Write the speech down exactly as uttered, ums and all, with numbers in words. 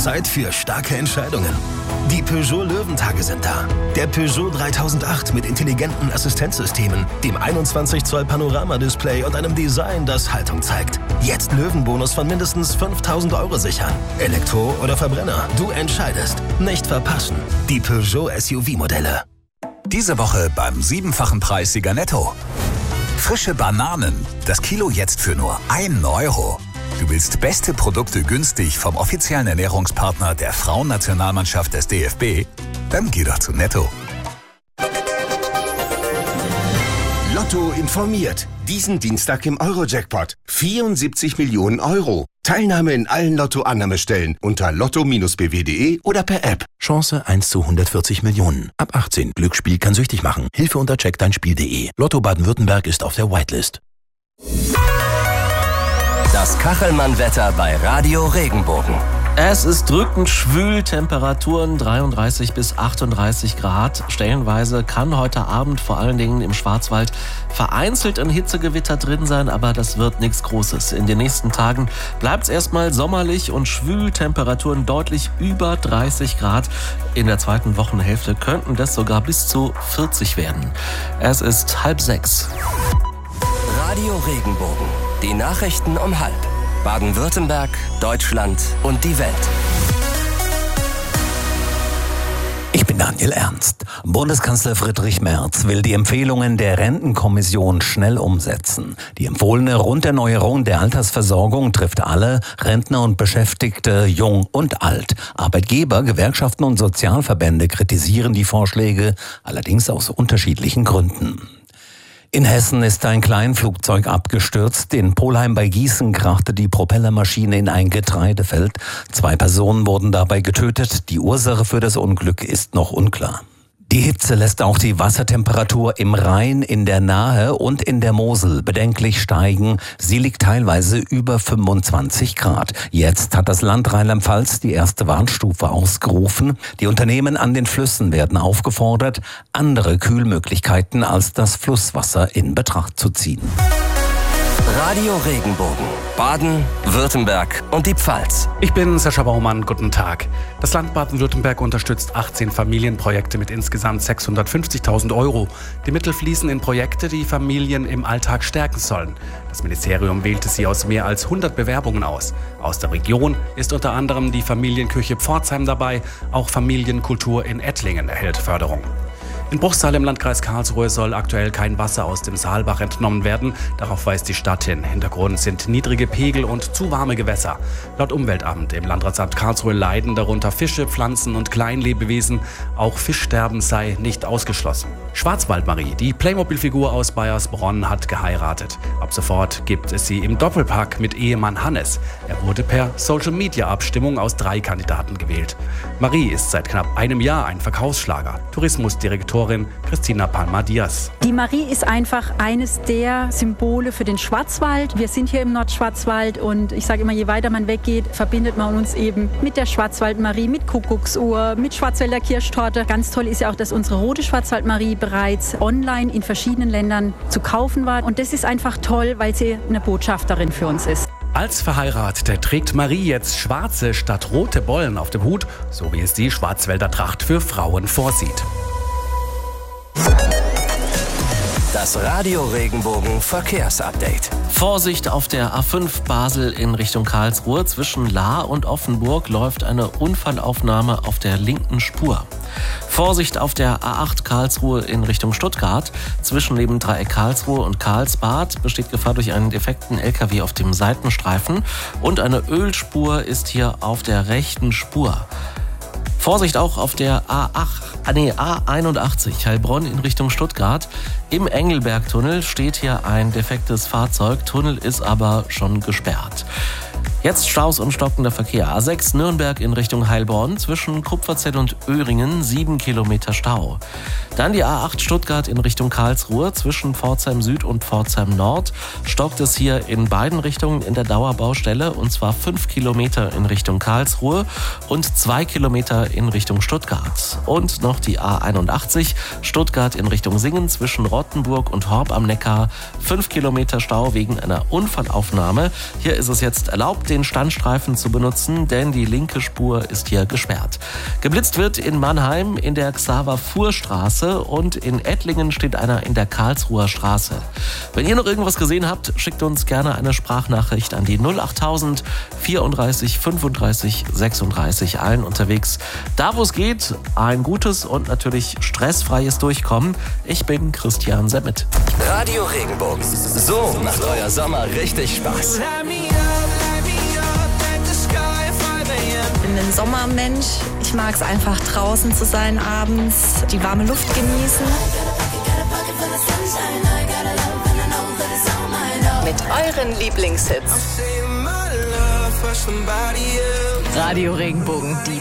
Zeit für starke Entscheidungen. Die Peugeot Löwentage sind da. Der Peugeot dreitausendacht mit intelligenten Assistenzsystemen, dem einundzwanzig Zoll Panoramadisplay und einem Design, das Haltung zeigt. Jetzt Löwenbonus von mindestens fünftausend Euro sichern. Elektro oder Verbrenner, du entscheidest. Nicht verpassen. Die Peugeot S U V-Modelle. Diese Woche beim siebenfachen Preissieger Netto. Frische Bananen, das Kilo jetzt für nur einen Euro. Du willst beste Produkte günstig vom offiziellen Ernährungspartner der Frauennationalmannschaft des D F B? Dann geh doch zu Netto. Lotto informiert. Diesen Dienstag im Euro-Jackpot. vierundsiebzig Millionen Euro. Teilnahme in allen Lotto-Annahmestellen unter lotto bindestrich b w punkt d e oder per App. Chance eins zu hundertvierzig Millionen. Ab achtzehn. Glücksspiel kann süchtig machen. Hilfe unter check dein Spiel punkt de. Lotto Baden-Württemberg ist auf der Whitelist. Das Kachelmann-Wetter bei Radio Regenbogen. Es ist drückend schwül, Temperaturen dreiunddreißig bis achtunddreißig Grad. Stellenweise kann heute Abend vor allen Dingen im Schwarzwald vereinzelt ein Hitzegewitter drin sein, aber das wird nichts Großes. In den nächsten Tagen bleibt es erstmal sommerlich und schwül, Temperaturen deutlich über dreißig Grad. In der zweiten Wochenhälfte könnten das sogar bis zu vierzig werden. Es ist halb sechs. Radio Regenbogen. Die Nachrichten um halb. Baden-Württemberg, Deutschland und die Welt. Ich bin Daniel Ernst. Bundeskanzler Friedrich Merz will die Empfehlungen der Rentenkommission schnell umsetzen. Die empfohlene Runderneuerung der Altersversorgung trifft alle, Rentner und Beschäftigte, jung und alt. Arbeitgeber, Gewerkschaften und Sozialverbände kritisieren die Vorschläge, allerdings aus unterschiedlichen Gründen. In Hessen ist ein Kleinflugzeug abgestürzt. In Polheim bei Gießen krachte die Propellermaschine in ein Getreidefeld. Zwei Personen wurden dabei getötet. Die Ursache für das Unglück ist noch unklar. Die Hitze lässt auch die Wassertemperatur im Rhein, in der Nahe und in der Mosel bedenklich steigen. Sie liegt teilweise über fünfundzwanzig Grad. Jetzt hat das Land Rheinland-Pfalz die erste Warnstufe ausgerufen. Die Unternehmen an den Flüssen werden aufgefordert, andere Kühlmöglichkeiten als das Flusswasser in Betracht zu ziehen. Radio Regenbogen. Baden, Württemberg und die Pfalz. Ich bin Sascha Baumann, guten Tag. Das Land Baden-Württemberg unterstützt achtzehn Familienprojekte mit insgesamt sechshundertfünfzigtausend Euro. Die Mittel fließen in Projekte, die Familien im Alltag stärken sollen. Das Ministerium wählte sie aus mehr als hundert Bewerbungen aus. Aus der Region ist unter anderem die Familienkirche Pforzheim dabei. Auch Familienkultur in Ettlingen erhält Förderung. In Bruchsal im Landkreis Karlsruhe soll aktuell kein Wasser aus dem Saalbach entnommen werden. Darauf weist die Stadt hin. Hintergrund sind niedrige Pegel und zu warme Gewässer. Laut Umweltamt im Landratsamt Karlsruhe leiden darunter Fische, Pflanzen und Kleinlebewesen. Auch Fischsterben sei nicht ausgeschlossen. Schwarzwaldmarie, die Playmobil-Figur aus Bayersbronn, hat geheiratet. Ab sofort gibt es sie im Doppelpack mit Ehemann Hannes. Er wurde per Social-Media-Abstimmung aus drei Kandidaten gewählt. Marie ist seit knapp einem Jahr ein Verkaufsschlager. Tourismusdirektorin Christina Palma-Diaz. Die Marie ist einfach eines der Symbole für den Schwarzwald. Wir sind hier im Nordschwarzwald und ich sage immer, je weiter man weggeht, verbindet man uns eben mit der Schwarzwaldmarie, mit Kuckucksuhr, mit Schwarzwälder Kirschtorte. Ganz toll ist ja auch, dass unsere rote Schwarzwaldmarie bereits online in verschiedenen Ländern zu kaufen war. Und das ist einfach toll, weil sie eine Botschafterin für uns ist. Als Verheiratete trägt Marie jetzt schwarze statt rote Bollen auf dem Hut, so wie es die Schwarzwälder Tracht für Frauen vorsieht. Das Radio Regenbogen Verkehrsupdate. Vorsicht auf der A fünf Basel in Richtung Karlsruhe. Zwischen Lahr und Offenburg läuft eine Unfallaufnahme auf der linken Spur. Vorsicht auf der A acht Karlsruhe in Richtung Stuttgart. Zwischen dem Dreieck Karlsruhe und Karlsbad besteht Gefahr durch einen defekten L K W auf dem Seitenstreifen. Und eine Ölspur ist hier auf der rechten Spur. Vorsicht auch auf der A acht, nee, A einundachtzig Heilbronn in Richtung Stuttgart. Im Engelbergtunnel steht hier ein defektes Fahrzeug. Tunnel ist aber schon gesperrt. Jetzt Staus und stockender Verkehr. A sechs Nürnberg in Richtung Heilbronn. Zwischen Kupferzell und Öhringen sieben Kilometer Stau. Dann die A acht Stuttgart in Richtung Karlsruhe. Zwischen Pforzheim Süd und Pforzheim Nord stockt es hier in beiden Richtungen in der Dauerbaustelle. Und zwar fünf Kilometer in Richtung Karlsruhe und zwei Kilometer in Richtung Stuttgart. Und noch die A einundachtzig Stuttgart in Richtung Singen. Zwischen Rottenburg und Horb am Neckar. fünf Kilometer Stau wegen einer Unfallaufnahme. Hier ist es jetzt erlaubt, den Standstreifen zu benutzen, denn die linke Spur ist hier gesperrt. Geblitzt wird in Mannheim in der Xaver-Fuhr-Straße und in Ettlingen steht einer in der Karlsruher Straße. Wenn ihr noch irgendwas gesehen habt, schickt uns gerne eine Sprachnachricht an die null achttausend vierunddreißig fünfunddreißig sechsunddreißig. Allen unterwegs, da wo es geht, ein gutes und natürlich stressfreies Durchkommen. Ich bin Christian Semmet. Radio Regenbogen. So macht euer Sommer richtig Spaß. Ich bin ein Sommermensch. Ich mag es einfach draußen zu sein abends, die warme Luft genießen. Mit euren Lieblingshits. Radio Regenbogen, die